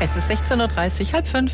Es ist 16:30 Uhr, 16:30.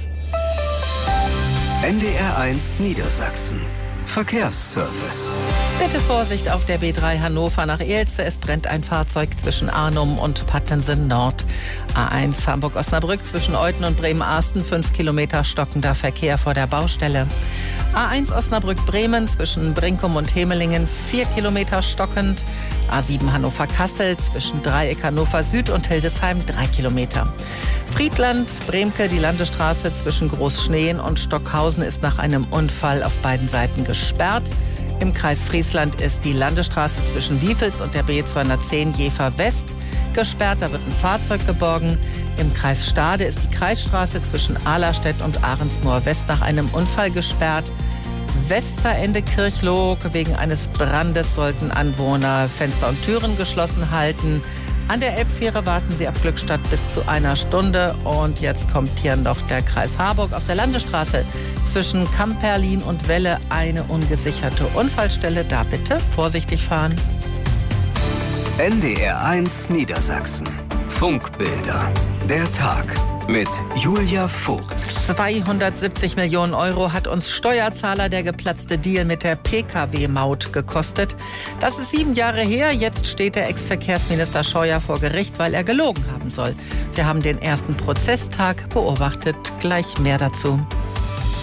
NDR1 Niedersachsen. Verkehrsservice. Bitte Vorsicht auf der B3 Hannover nach Elze. Es brennt ein Fahrzeug zwischen Arnum und Pattensen Nord. A1 Hamburg-Osnabrück zwischen Euthen und Bremen-Arsten. 5 Kilometer stockender Verkehr vor der Baustelle. A1 Osnabrück-Bremen zwischen Brinkum und Hemelingen. 4 Kilometer stockend. A7 Hannover-Kassel zwischen Dreieck Hannover Süd und Hildesheim 3 Kilometer. Friedland-Bremke, die Landesstraße zwischen Großschneen und Stockhausen ist nach einem Unfall auf beiden Seiten gesperrt. Im Kreis Friesland ist die Landesstraße zwischen Wiefels und der B210 Jever West gesperrt. Da wird ein Fahrzeug geborgen. Im Kreis Stade ist die Kreisstraße zwischen Ahlerstedt und Ahrensmoor West nach einem Unfall gesperrt. Westerende Kirchloh, wegen eines Brandes sollten Anwohner Fenster und Türen geschlossen halten. An der Elbfähre warten sie ab Glückstadt bis zu 1 Stunde. Und jetzt kommt hier noch der Kreis Harburg. Auf der Landesstraße zwischen Kamperlin und Welle eine ungesicherte Unfallstelle. Da bitte vorsichtig fahren. NDR1 Niedersachsen. Funkbilder. Der Tag mit Julia Vogt. 270 Millionen Euro hat uns Steuerzahler der geplatzte Deal mit der Pkw-Maut gekostet. Das ist 7 Jahre her. Jetzt steht der Ex-Verkehrsminister Scheuer vor Gericht, weil er gelogen haben soll. Wir haben den ersten Prozesstag beobachtet. Gleich mehr dazu.